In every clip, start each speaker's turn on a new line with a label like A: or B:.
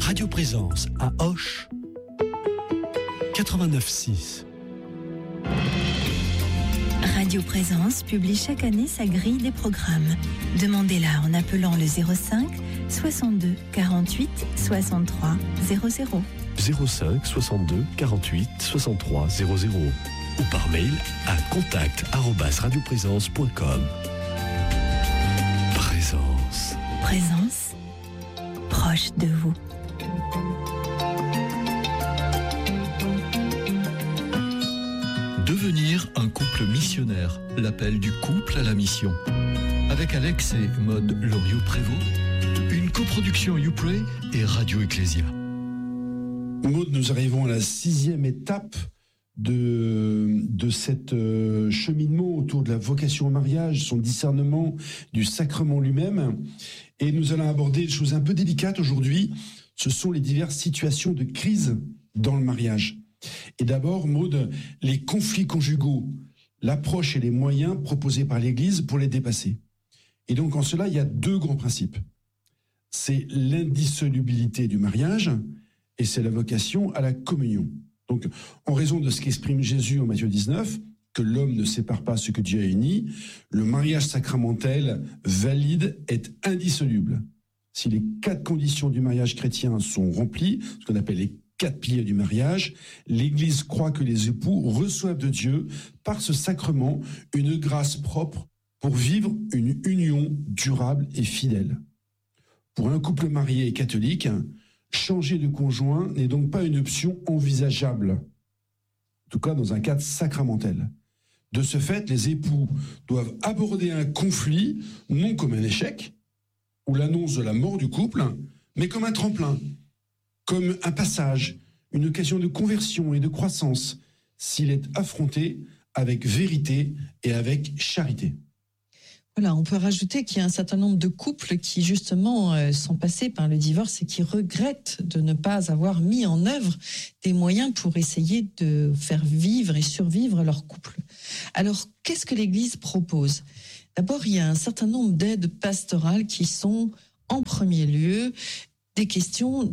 A: Radio Présence à Auch, 89.6.
B: Radio Présence publie chaque année sa grille des programmes. Demandez-la en appelant le 05 62 48 63 00.
A: 05 62 48 63 00 ou par mail à contact@radioprésence.com. Présence.
B: Présence, proche de vous.
C: Devenir un couple missionnaire, l'appel du couple à la mission. Avec Alex et Maude Loriot-Prévost, une coproduction YouPray et Radio Ecclésia.
D: Maude, nous arrivons à la 6e étape de cette cheminement autour de la vocation au mariage, son discernement du sacrement lui-même. Et nous allons aborder des choses un peu délicates aujourd'hui. Ce sont les diverses situations de crise dans le mariage. Et d'abord, Maude, les conflits conjugaux, l'approche et les moyens proposés par l'Église pour les dépasser. Et donc, en cela, il y a 2 grands principes. C'est l'indissolubilité du mariage et c'est la vocation à la communion. Donc, en raison de ce qu'exprime Jésus en Matthieu 19, que l'homme ne sépare pas ce que Dieu a uni, le mariage sacramentel valide est indissoluble. Si les 4 conditions du mariage chrétien sont remplies, ce qu'on appelle les 4 piliers du mariage, l'Église croit que les époux reçoivent de Dieu, par ce sacrement, une grâce propre pour vivre une union durable et fidèle. Pour un couple marié et catholique, changer de conjoint n'est donc pas une option envisageable, en tout cas dans un cadre sacramentel. De ce fait, les époux doivent aborder un conflit non comme un échec ou l'annonce de la mort du couple, mais comme un tremplin, comme un passage, une occasion de conversion et de croissance, s'il est affronté avec vérité et avec charité.
E: Voilà, on peut rajouter qu'il y a un certain nombre de couples qui justement sont passés par le divorce et qui regrettent de ne pas avoir mis en œuvre des moyens pour essayer de faire vivre et survivre leur couple. Alors, qu'est-ce que l'Église propose ? D'abord, il y a un certain nombre d'aides pastorales qui sont, en premier lieu, des questions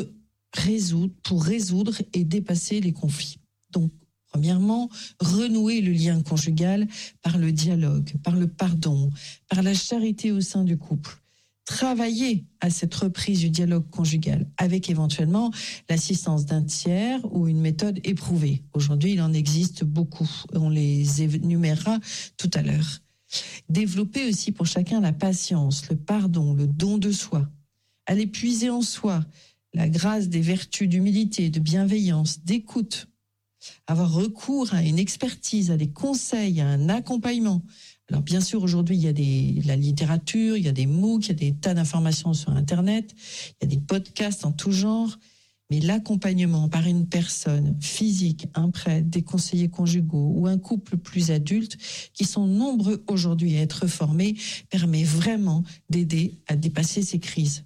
E: pour résoudre et dépasser les conflits. Donc, premièrement, renouer le lien conjugal par le dialogue, par le pardon, par la charité au sein du couple. Travailler à cette reprise du dialogue conjugal avec éventuellement l'assistance d'un tiers ou une méthode éprouvée. Aujourd'hui, il en existe beaucoup. On les énumérera tout à l'heure. Développer aussi pour chacun la patience, le pardon, le don de soi. Aller puiser en soi la grâce des vertus d'humilité, de bienveillance, d'écoute. Avoir recours à une expertise, à des conseils, à un accompagnement. Alors bien sûr, aujourd'hui, il y a la littérature, il y a des MOOC, il y a des tas d'informations sur Internet, il y a des podcasts en tout genre, mais l'accompagnement par une personne physique, un prêtre, des conseillers conjugaux ou un couple plus adulte, qui sont nombreux aujourd'hui à être formés, permet vraiment d'aider à dépasser ces crises.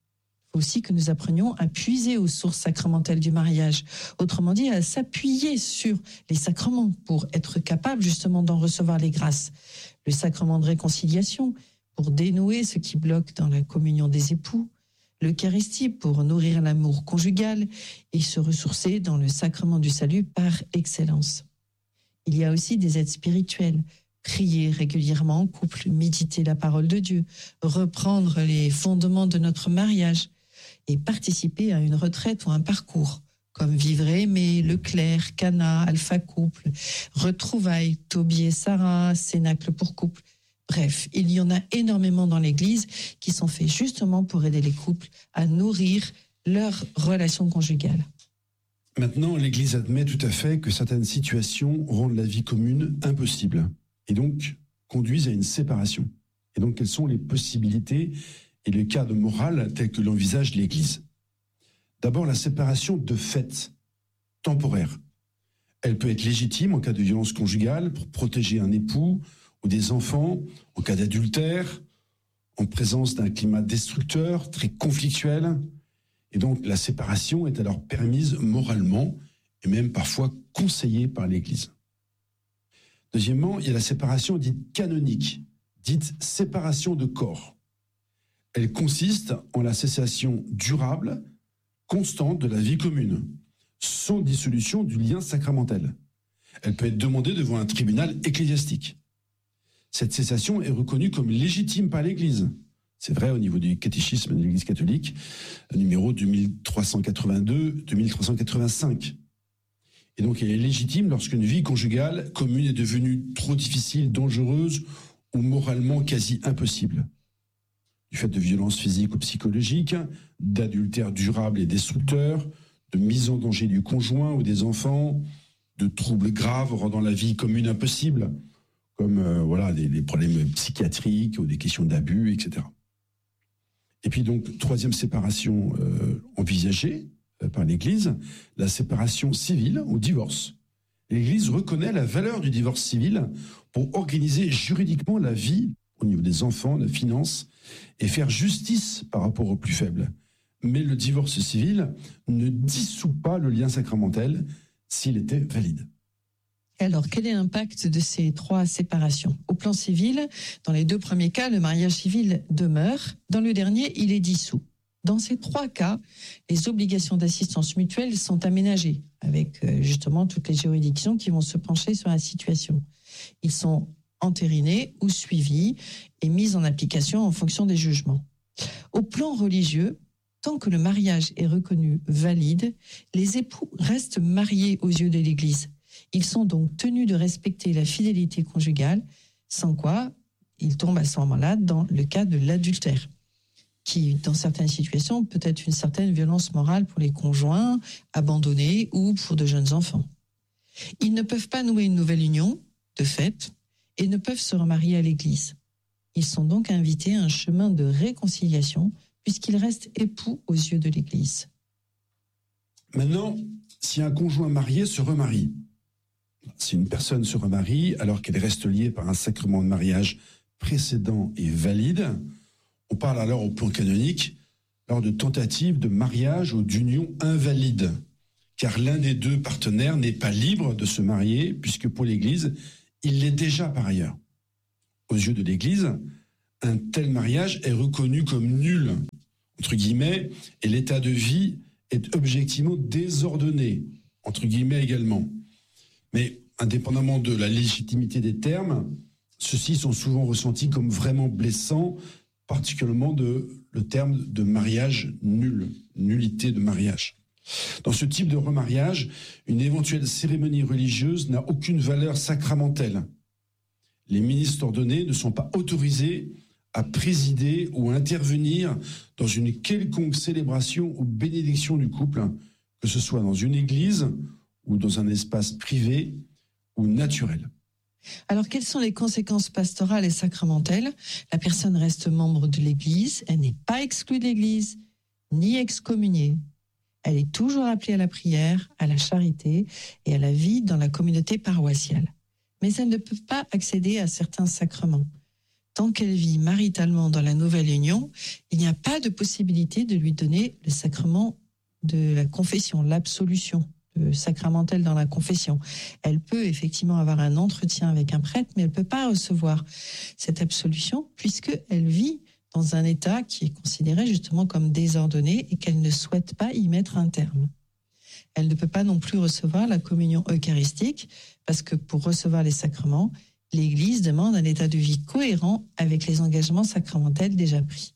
E: Il faut aussi que nous apprenions à puiser aux sources sacramentelles du mariage. Autrement dit, à s'appuyer sur les sacrements pour être capable justement d'en recevoir les grâces. Le sacrement de réconciliation pour dénouer ce qui bloque dans la communion des époux. L'Eucharistie pour nourrir l'amour conjugal et se ressourcer dans le sacrement du salut par excellence. Il y a aussi des aides spirituelles. Prier régulièrement en couple, méditer la parole de Dieu, reprendre les fondements de notre mariage et participer à une retraite ou un parcours, comme Vivre et Aimer, Leclerc, Cana, Alpha Couple, Retrouvailles, Toby et Sarah, Cénacle pour couple. Bref, il y en a énormément dans l'Église qui sont faits justement pour aider les couples à nourrir leur relation conjugale.
D: Maintenant, l'Église admet tout à fait que certaines situations rendent la vie commune impossible et donc conduisent à une séparation. Et donc, quelles sont les possibilités et le cadre moral tel que l'envisage l'Église ? D'abord, la séparation de fait, temporaire. Elle peut être légitime en cas de violence conjugale pour protéger un époux ou des enfants, en cas d'adultère, en présence d'un climat destructeur, très conflictuel. Et donc, la séparation est alors permise moralement et même parfois conseillée par l'Église. Deuxièmement, il y a la séparation dite canonique, dite séparation de corps. Elle consiste en la cessation durable, constante de la vie commune, sans dissolution du lien sacramentel. Elle peut être demandée devant un tribunal ecclésiastique. Cette cessation est reconnue comme légitime par l'Église. C'est vrai au niveau du catéchisme de l'Église catholique, numéro 2382-2385. Et donc elle est légitime lorsqu'une vie conjugale commune est devenue trop difficile, dangereuse ou moralement quasi impossible. Du fait de violences physiques ou psychologiques, d'adultère durable et destructeur, de mise en danger du conjoint ou des enfants, de troubles graves rendant la vie commune impossible, comme des problèmes psychiatriques ou des questions d'abus, etc. Et puis donc, troisième séparation envisagée par l'Église, la séparation civile ou divorce. L'Église reconnaît la valeur du divorce civil pour organiser juridiquement la vie au niveau des enfants, de la finance, et faire justice par rapport aux plus faibles. Mais le divorce civil ne dissout pas le lien sacramentel s'il était valide.
E: Alors, quel est l'impact de ces 3 séparations ? Au plan civil, dans les 2 premiers cas, le mariage civil demeure. Dans le dernier, il est dissous. Dans ces 3 cas, les obligations d'assistance mutuelle sont aménagées, avec justement toutes les juridictions qui vont se pencher sur la situation. Ils sont entérinés ou suivis et mis en application en fonction des jugements. Au plan religieux, tant que le mariage est reconnu valide, les époux restent mariés aux yeux de l'Église. Ils sont donc tenus de respecter la fidélité conjugale, sans quoi ils tombent à ce moment-là dans le cas de l'adultère, qui, dans certaines situations, peut être une certaine violence morale pour les conjoints abandonnés ou pour de jeunes enfants. Ils ne peuvent pas nouer une nouvelle union, de fait, et ne peuvent se remarier à l'Église. Ils sont donc invités à un chemin de réconciliation, puisqu'ils restent époux aux yeux de l'Église.
D: Maintenant, si un conjoint marié se remarie, si une personne se remarie alors qu'elle reste liée par un sacrement de mariage précédent et valide, on parle alors au plan canonique lors de tentatives de mariage ou d'union invalide, car l'un des 2 partenaires n'est pas libre de se marier, puisque pour l'Église, il l'est déjà par ailleurs. Aux yeux de l'Église, un tel mariage est reconnu comme nul, entre guillemets, et l'état de vie est objectivement désordonné, entre guillemets également. Mais indépendamment de la légitimité des termes, ceux-ci sont souvent ressentis comme vraiment blessants, particulièrement le terme de mariage nul, nullité de mariage. Dans ce type de remariage, une éventuelle cérémonie religieuse n'a aucune valeur sacramentelle. Les ministres ordonnés ne sont pas autorisés à présider ou à intervenir dans une quelconque célébration ou bénédiction du couple, que ce soit dans une église ou dans un espace privé ou naturel.
E: Alors, quelles sont les conséquences pastorales et sacramentelles ? La personne reste membre de l'Église, elle n'est pas exclue de l'Église, ni excommuniée. Elle est toujours appelée à la prière, à la charité et à la vie dans la communauté paroissiale. Mais elle ne peut pas accéder à certains sacrements. Tant qu'elle vit maritalement dans la nouvelle union, il n'y a pas de possibilité de lui donner le sacrement de la confession, l'absolution sacramentelle dans la confession. Elle peut effectivement avoir un entretien avec un prêtre, mais elle ne peut pas recevoir cette absolution puisqu'elle vit dans un état qui est considéré justement comme désordonné et qu'elle ne souhaite pas y mettre un terme. Elle ne peut pas non plus recevoir la communion eucharistique parce que pour recevoir les sacrements, l'Église demande un état de vie cohérent avec les engagements sacramentels déjà pris.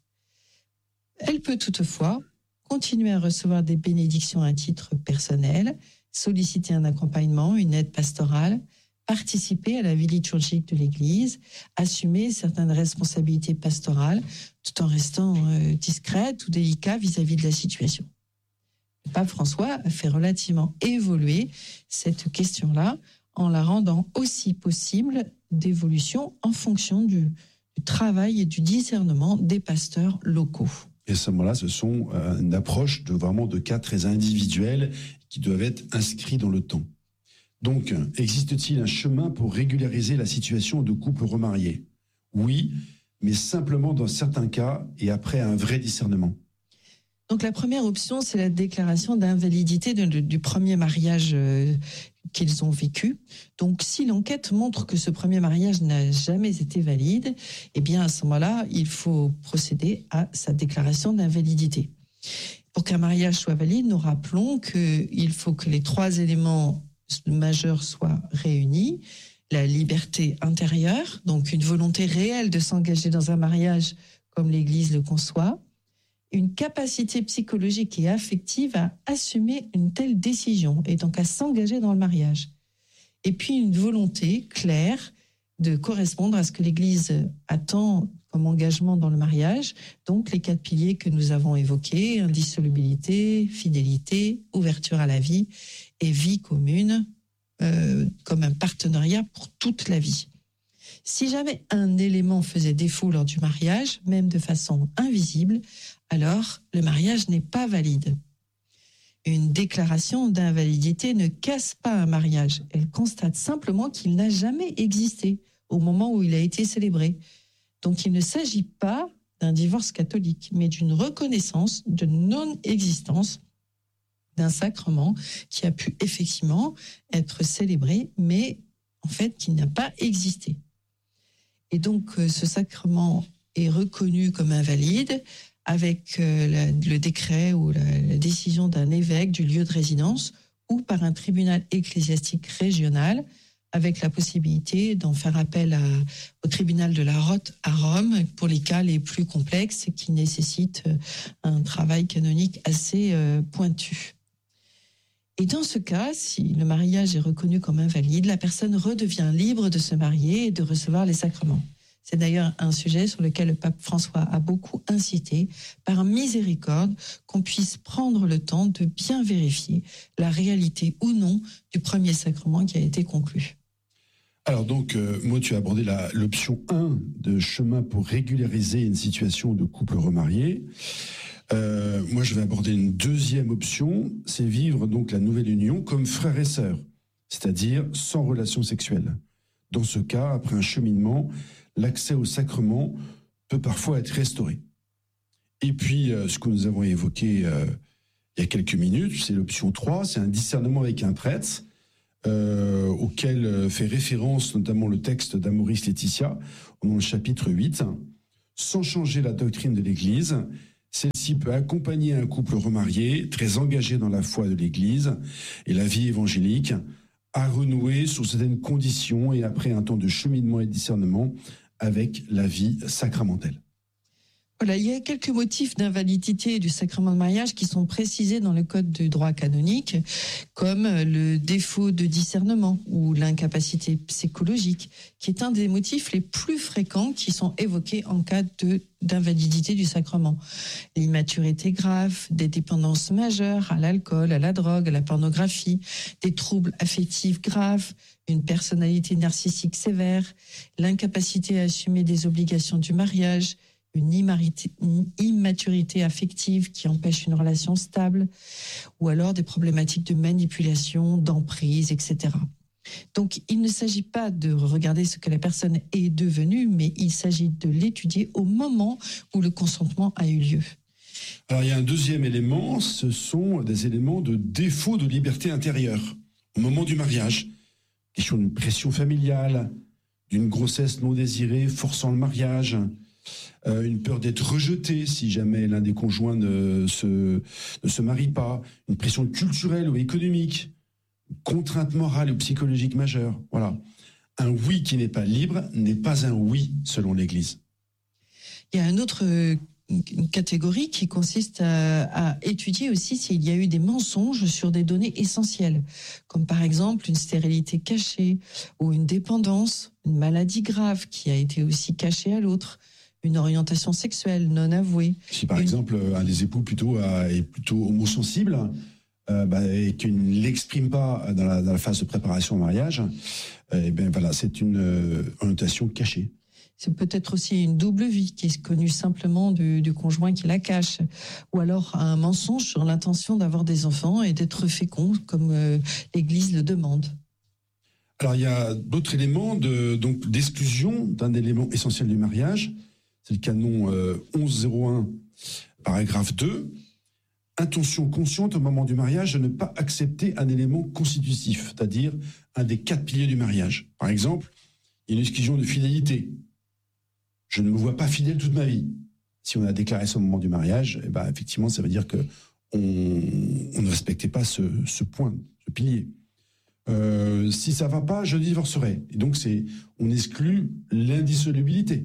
E: Elle peut toutefois continuer à recevoir des bénédictions à titre personnel, solliciter un accompagnement, une aide pastorale, participer à la vie liturgique de l'Église, assumer certaines responsabilités pastorales, tout en restant discrète ou délicat vis-à-vis de la situation. Le pape François a fait relativement évoluer cette question-là en la rendant aussi possible d'évolution en fonction du travail et du discernement des pasteurs locaux.
D: Et à ce moment-là, ce sont une approche de cas très individuels qui doivent être inscrits dans le temps. Donc, existe-t-il un chemin pour régulariser la situation de couples remariés ? Oui, mais simplement dans certains cas et après un vrai discernement.
E: Donc la première option, c'est la déclaration d'invalidité du premier mariage qu'ils ont vécu. Donc si l'enquête montre que ce premier mariage n'a jamais été valide, eh bien à ce moment-là, il faut procéder à sa déclaration d'invalidité. Pour qu'un mariage soit valide, nous rappelons qu'il faut que les 3 éléments majeurs soient réunis. La liberté intérieure, donc une volonté réelle de s'engager dans un mariage comme l'Église le conçoit, une capacité psychologique et affective à assumer une telle décision et donc à s'engager dans le mariage. Et puis une volonté claire de correspondre à ce que l'Église attend comme engagement dans le mariage, donc les 4 piliers que nous avons évoqués, indissolubilité, fidélité, ouverture à la vie et vie commune, comme un partenariat pour toute la vie. Si jamais un élément faisait défaut lors du mariage, même de façon invisible, alors le mariage n'est pas valide. Une déclaration d'invalidité ne casse pas un mariage. Elle constate simplement qu'il n'a jamais existé au moment où il a été célébré. Donc il ne s'agit pas d'un divorce catholique, mais d'une reconnaissance de non-existence d'un sacrement qui a pu effectivement être célébré, mais en fait qui n'a pas existé. Et donc ce sacrement est reconnu comme invalide avec le décret ou la décision d'un évêque du lieu de résidence ou par un tribunal ecclésiastique régional, avec la possibilité d'en faire appel au tribunal de la Rote à Rome pour les cas les plus complexes et qui nécessitent un travail canonique assez pointu. Et dans ce cas, si le mariage est reconnu comme invalide, la personne redevient libre de se marier et de recevoir les sacrements. C'est d'ailleurs un sujet sur lequel le pape François a beaucoup incité, par miséricorde, qu'on puisse prendre le temps de bien vérifier la réalité ou non du premier sacrement qui a été conclu.
D: Alors donc, moi, tu as abordé l'option 1 de chemin pour régulariser une situation de couple remarié. Moi, je vais aborder une deuxième option, c'est vivre donc la nouvelle union comme frères et sœurs, c'est-à-dire sans relation sexuelle. Dans ce cas, après un cheminement, l'accès au sacrement peut parfois être restauré. Et puis, ce que nous avons évoqué il y a quelques minutes, c'est l'option 3, c'est un discernement avec un prêtre, auquel fait référence notamment le texte d'Amoris Laetitia, dans le chapitre 8. Sans changer la doctrine de l'Église, celle-ci peut accompagner un couple remarié, très engagé dans la foi de l'Église et la vie évangélique, à renouer sous certaines conditions et après un temps de cheminement et de discernement avec la vie sacramentelle.
E: Voilà, il y a quelques motifs d'invalidité du sacrement de mariage qui sont précisés dans le code du droit canonique, comme le défaut de discernement ou l'incapacité psychologique, qui est un des motifs les plus fréquents qui sont évoqués en cas d'invalidité du sacrement. L'immaturité grave, des dépendances majeures à l'alcool, à la drogue, à la pornographie, des troubles affectifs graves, une personnalité narcissique sévère, l'incapacité à assumer des obligations du mariage, une immaturité affective qui empêche une relation stable, ou alors des problématiques de manipulation, d'emprise, etc. Donc, il ne s'agit pas de regarder ce que la personne est devenue, mais il s'agit de l'étudier au moment où le consentement a eu lieu.
D: Alors, il y a un deuxième élément, ce sont des éléments de défaut de liberté intérieure au moment du mariage. Question d'une pression familiale, d'une grossesse non désirée forçant le mariage, une peur d'être rejeté si jamais l'un des conjoints ne se marie pas, une pression culturelle ou économique, une contrainte morale ou psychologique majeure. Voilà. Un oui qui n'est pas libre n'est pas un oui selon l'Église.
E: Il y a une autre catégorie qui consiste à étudier aussi s'il y a eu des mensonges sur des données essentielles, comme par exemple une stérilité cachée ou une dépendance, une maladie grave qui a été aussi cachée à l'autre, une orientation sexuelle non avouée.
D: Si par exemple un des époux est plutôt homosensible et qu'il ne l'exprime pas dans la phase de préparation au mariage, voilà, c'est une orientation cachée.
E: C'est peut-être aussi une double vie qui est connue simplement du conjoint qui la cache, ou alors un mensonge sur l'intention d'avoir des enfants et d'être fécond comme l'Église le demande.
D: Alors il y a d'autres éléments d'exclusion d'un élément essentiel du mariage. C'est le canon 1101, paragraphe 2. Intention consciente au moment du mariage de ne pas accepter un élément constitutif, c'est-à-dire un des 4 piliers du mariage. Par exemple, il y a une exclusion de fidélité. Je ne me vois pas fidèle toute ma vie. Si on a déclaré ça au moment du mariage, effectivement, ça veut dire que on ne respectait pas ce point, ce pilier. Si ça va pas, je divorcerai. Et donc on exclut l'indissolubilité.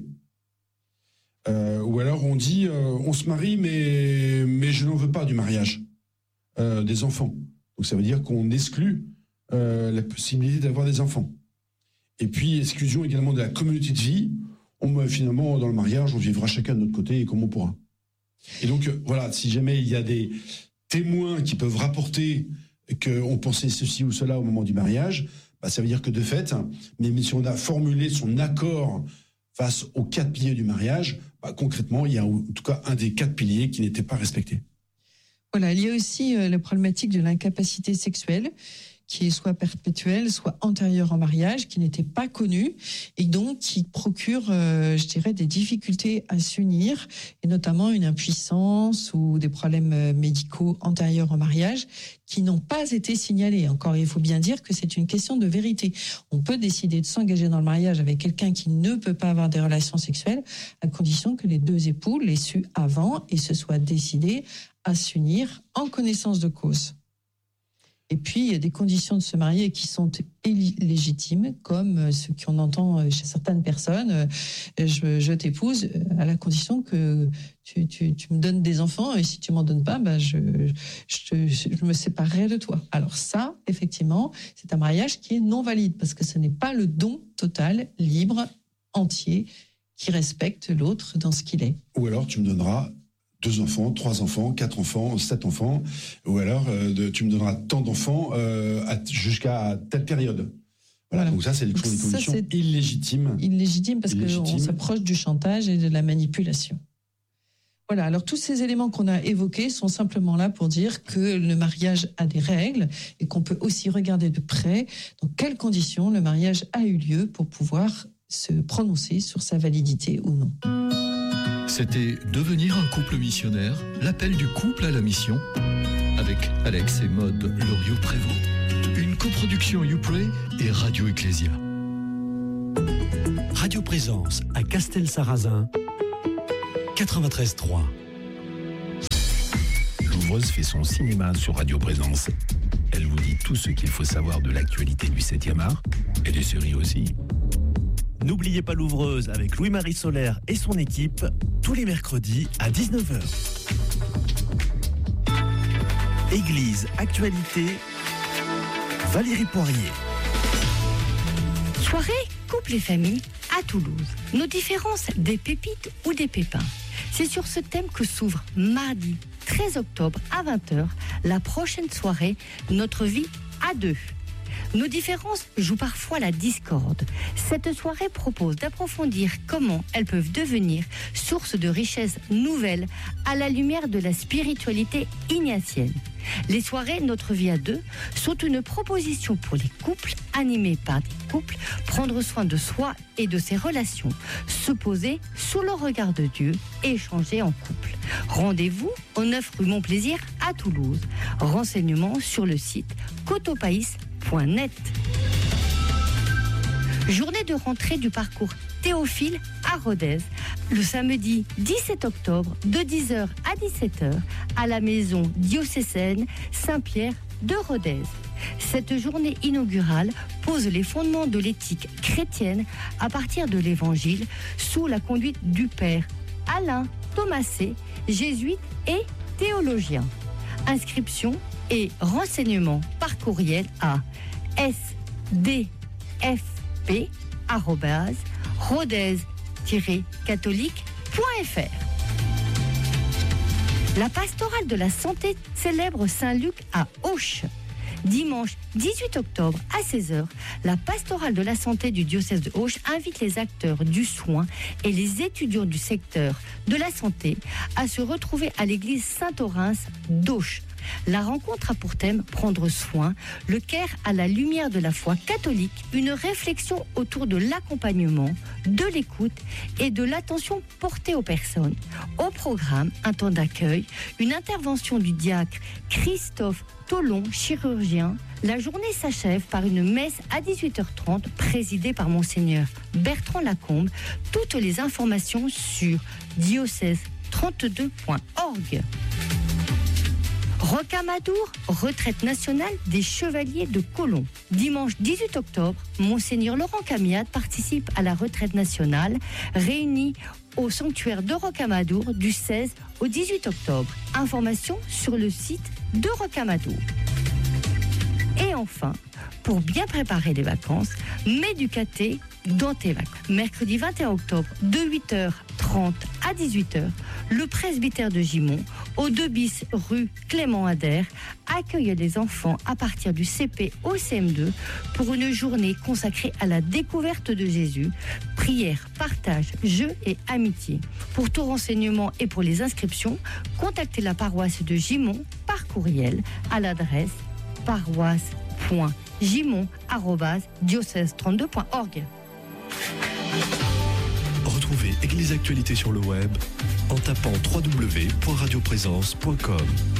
D: Ou alors on dit on se marie mais je n'en veux pas du mariage des enfants. Donc ça veut dire qu'on exclut la possibilité d'avoir des enfants. Et puis exclusion également de la communauté de vie. Finalement dans le mariage on vivra chacun de notre côté et comme on pourra. Et donc voilà, si jamais il y a des témoins qui peuvent rapporter qu'on pensait ceci ou cela au moment du mariage, ça veut dire que de fait, même si on a formulé son accord face aux 4 piliers du mariage, concrètement, il y a en tout cas un des 4 piliers qui n'était pas respecté.
E: Voilà, il y a aussi la problématique de l'incapacité sexuelle, qui est soit perpétuelle, soit antérieure au mariage, qui n'était pas connue, et donc qui procure, je dirais, des difficultés à s'unir, et notamment une impuissance ou des problèmes médicaux antérieurs au mariage, qui n'ont pas été signalés. Encore, il faut bien dire que c'est une question de vérité. On peut décider de s'engager dans le mariage avec quelqu'un qui ne peut pas avoir des relations sexuelles, à condition que les 2 époux l'aient su avant et se soient décidés à s'unir en connaissance de cause. Et puis, il y a des conditions de se marier qui sont illégitimes, comme ce qu'on entend chez certaines personnes. Je t'épouse à la condition que tu me donnes des enfants, et si tu m'en donnes pas, je me séparerai de toi. Alors ça, effectivement, c'est un mariage qui est non valide, parce que ce n'est pas le don total, libre, entier, qui respecte l'autre dans ce qu'il est.
D: Ou alors, tu me donneras 2 enfants, 3 enfants, 4 enfants, 7 enfants, ou alors tu me donneras tant d'enfants jusqu'à telle période. Voilà. Donc ça, c'est une condition illégitime.
E: Illégitime parce qu'on s'approche du chantage et de la manipulation. Voilà, alors tous ces éléments qu'on a évoqués sont simplement là pour dire que le mariage a des règles et qu'on peut aussi regarder de près dans quelles conditions le mariage a eu lieu pour pouvoir se prononcer sur sa validité ou non.
C: C'était Devenir un couple missionnaire, l'appel du couple à la mission, avec Alex et Maude Loriot-Prévost. Une coproduction YouPray et Radio Ecclésia.
A: Radio Présence à Castel-Sarrazin, 93.3.
F: L'ouvreuse fait son cinéma sur Radio Présence. Elle vous dit tout ce qu'il faut savoir de l'actualité du 7e art et des séries aussi.
A: N'oubliez pas l'ouvreuse avec Louis-Marie Solaire et son équipe, tous les mercredis à 19h. Église, actualité, Valérie Poirier.
G: Soirée, couple et famille à Toulouse. Nos différences, des pépites ou des pépins. C'est sur ce thème que s'ouvre mardi 13 octobre à 20h la prochaine soirée Notre vie à 2. Nos différences jouent parfois la discorde. Cette soirée propose d'approfondir comment elles peuvent devenir source de richesses nouvelles à la lumière de la spiritualité ignatienne. Les soirées Notre vie à 2 sont une proposition pour les couples, animés par des couples, prendre soin de soi et de ses relations, se poser sous le regard de Dieu et échanger en couple. Rendez-vous au 9 rue Montplaisir à Toulouse. Renseignements sur le site cotopaïs.net. Journée de rentrée du parcours Théophile à Rodez, le samedi 17 octobre de 10h à 17h à la maison diocésaine Saint-Pierre de Rodez. Cette journée inaugurale pose les fondements de l'éthique chrétienne à partir de l'Évangile sous la conduite du Père Alain Thomasé, jésuite et théologien. Inscription et renseignements par courriel à sdfp@rodez-catholique.fr. La pastorale de la santé célèbre Saint-Luc à Auch. Dimanche 18 octobre à 16h, la pastorale de la santé du diocèse de Auch invite les acteurs du soin et les étudiants du secteur de la santé à se retrouver à l'église Saint-Orens d'Auch. La rencontre a pour thème Prendre soin, le Caire à la lumière de la foi catholique, une réflexion autour de l'accompagnement, de l'écoute et de l'attention portée aux personnes. Au programme, un temps d'accueil, une intervention du diacre Christophe Tolon, chirurgien. La journée s'achève par une messe à 18h30 présidée par Monseigneur Bertrand Lacombe. Toutes les informations sur diocèse32.org. Rocamadour, retraite nationale des chevaliers de Colomb. Dimanche 18 octobre, Monseigneur Laurent Camiade participe à la retraite nationale réunie au sanctuaire de Rocamadour du 16 au 18 octobre. Information sur le site de Rocamadour. Et enfin, pour bien préparer les vacances, mets du caté dans tes vacances. Mercredi 21 octobre, de 8h30 à 18h, le presbytère de Gimont, au 2 bis rue Clément Ader, accueille les enfants à partir du CP au CM2 pour une journée consacrée à la découverte de Jésus, prière, partage, jeux et amitié. Pour tout renseignement et pour les inscriptions, contactez la paroisse de Gimont par courriel à l'adresse paroisse.gimont@diocèse32.org.
A: Retrouvez Église Actualité sur le web en tapant www.radioprésence.com.